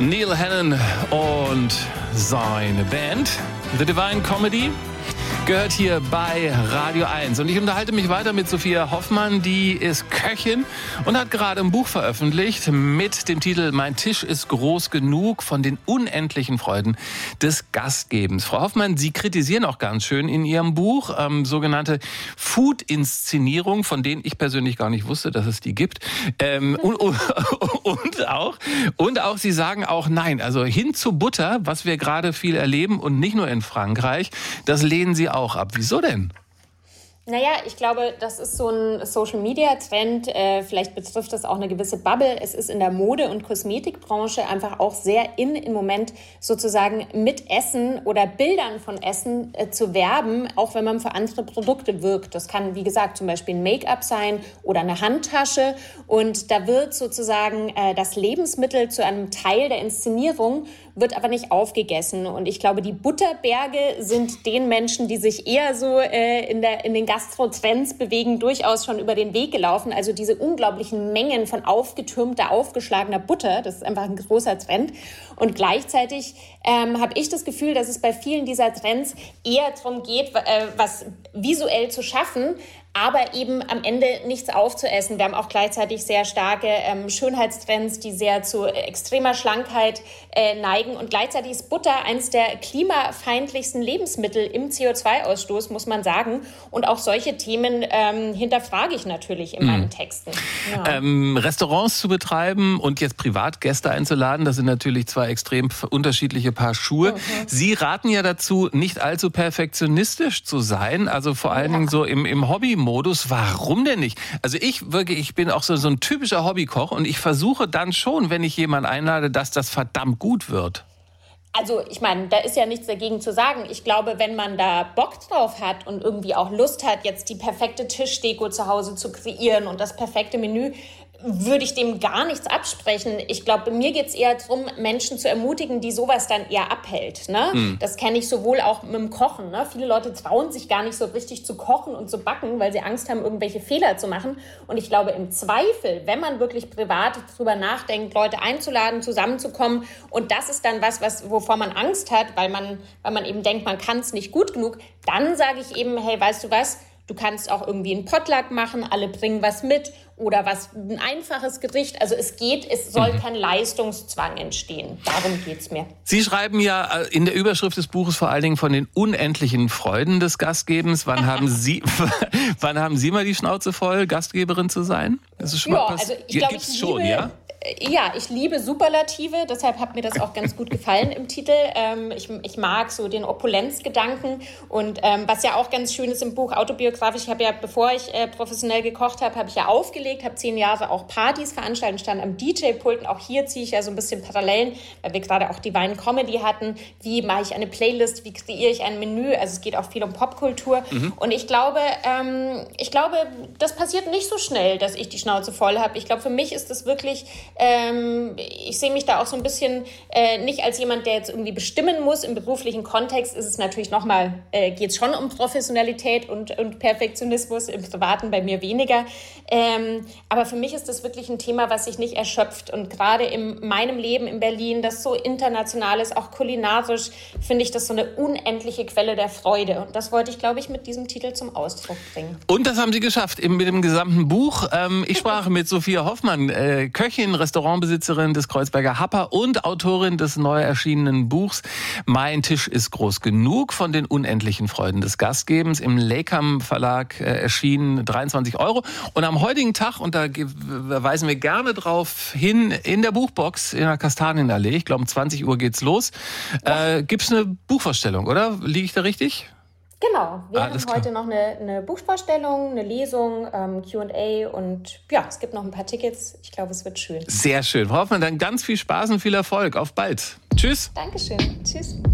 Neil Hannon und seine Band The Divine Comedy gehört hier bei Radio 1. Und ich unterhalte mich weiter mit Sophia Hoffmann, die ist Köchin und hat gerade ein Buch veröffentlicht mit dem Titel Mein Tisch ist groß genug, von den unendlichen Freuden des Gastgebens. Frau Hoffmann, Sie kritisieren auch ganz schön in Ihrem Buch sogenannte Food-Inszenierung, von denen ich persönlich gar nicht wusste, dass es die gibt. Und auch, Sie sagen auch nein, also hin zu Butter, was wir gerade viel erleben und nicht nur in Frankreich, das lehnen Sie auch ab. Wieso denn? Naja, ich glaube, das ist so ein Social-Media-Trend. Vielleicht betrifft das auch eine gewisse Bubble. Es ist in der Mode- und Kosmetikbranche einfach auch sehr im Moment sozusagen mit Essen oder Bildern von Essen zu werben, auch wenn man für andere Produkte wirkt. Das kann, wie gesagt, zum Beispiel ein Make-up sein oder eine Handtasche. Und da wird sozusagen das Lebensmittel zu einem Teil der Inszenierung, wird aber nicht aufgegessen. Und ich glaube, die Butterberge sind den Menschen, die sich eher so in den Gastro-Trends bewegen, durchaus schon über den Weg gelaufen. Also diese unglaublichen Mengen von aufgetürmter, aufgeschlagener Butter, das ist einfach ein großer Trend. Und gleichzeitig habe ich das Gefühl, dass es bei vielen dieser Trends eher darum geht, was visuell zu schaffen, aber eben am Ende nichts aufzuessen. Wir haben auch gleichzeitig sehr starke Schönheitstrends, die sehr zu extremer Schlankheit neigen. Und gleichzeitig ist Butter eines der klimafeindlichsten Lebensmittel im CO2-Ausstoß, muss man sagen. Und auch solche Themen hinterfrage ich natürlich in meinen Texten. Ja. Restaurants zu betreiben und jetzt Privatgäste einzuladen, das sind natürlich zwei extrem unterschiedliche Paar Schuhe. Sie raten ja dazu, nicht allzu perfektionistisch zu sein, also vor allen Dingen so im Hobby-Modus. Warum denn nicht? Also ich bin auch so ein typischer Hobbykoch und ich versuche dann schon, wenn ich jemanden einlade, dass das verdammt gut wird. Also ich meine, da ist ja nichts dagegen zu sagen. Ich glaube, wenn man da Bock drauf hat und irgendwie auch Lust hat, jetzt die perfekte Tischdeko zu Hause zu kreieren und das perfekte Menü, würde ich dem gar nichts absprechen. Ich glaube, mir geht es eher darum, Menschen zu ermutigen, die sowas dann eher abhält. Ne? Das kenne ich sowohl auch mit dem Kochen. Ne? Viele Leute trauen sich gar nicht so richtig zu kochen und zu backen, weil sie Angst haben, irgendwelche Fehler zu machen. Und ich glaube, im Zweifel, wenn man wirklich privat drüber nachdenkt, Leute einzuladen, zusammenzukommen, und das ist dann wovor man Angst hat, weil man eben denkt, man kann es nicht gut genug, dann sage ich eben, hey, weißt du was, du kannst auch irgendwie einen Potluck machen, alle bringen was mit oder ein einfaches Gericht. Also es soll kein Leistungszwang entstehen. Darum geht's mir. Sie schreiben ja in der Überschrift des Buches vor allen Dingen von den unendlichen Freuden des Gastgebens. Wann haben Sie mal die Schnauze voll, Gastgeberin zu sein? Das ist schon mal also ich glaube, ich liebe Superlative, deshalb hat mir das auch ganz gut gefallen im Titel. Ich mag so den Opulenzgedanken und was ja auch ganz schön ist im Buch, autobiografisch, ich habe ja, bevor ich professionell gekocht habe ich ja aufgelegt, habe 10 Jahre auch Partys veranstaltet, stand am DJ-Pult und auch hier ziehe ich ja so ein bisschen Parallelen, weil wir gerade auch Divine Comedy hatten. Wie mache ich eine Playlist, wie kreiere ich ein Menü? Also es geht auch viel um Popkultur und ich glaube, das passiert nicht so schnell, dass ich die Schnauze voll habe. Ich glaube, für mich ist das wirklich ich sehe mich da auch so ein bisschen nicht als jemand, der jetzt irgendwie bestimmen muss. Im beruflichen Kontext ist es natürlich geht es schon um Professionalität und Perfektionismus, im Privaten bei mir weniger. Aber für mich ist das wirklich ein Thema, was sich nicht erschöpft. Und gerade in meinem Leben in Berlin, das so international ist, auch kulinarisch, finde ich das so eine unendliche Quelle der Freude. Und das wollte ich, glaube ich, mit diesem Titel zum Ausdruck bringen. Und das haben Sie geschafft mit dem gesamten Buch. Ich sprach mit Sophia Hoffmann, Köchin, Restaurantbesitzerin des Kreuzberger Happer und Autorin des neu erschienenen Buchs Mein Tisch ist groß genug, von den unendlichen Freuden des Gastgebens, im Lakam Verlag erschienen, 23 €. Und am heutigen Tag, und da weisen wir gerne drauf hin, in der Buchbox in der Kastanienallee, ich glaube um 20 Uhr geht's los, gibt's eine Buchvorstellung, oder? Liege ich da richtig? Genau, wir haben heute noch eine Buchvorstellung, eine Lesung, Q&A und ja, es gibt noch ein paar Tickets. Ich glaube, es wird schön. Sehr schön. Frau Hoffmann, dann ganz viel Spaß und viel Erfolg. Auf bald. Tschüss. Dankeschön. Tschüss.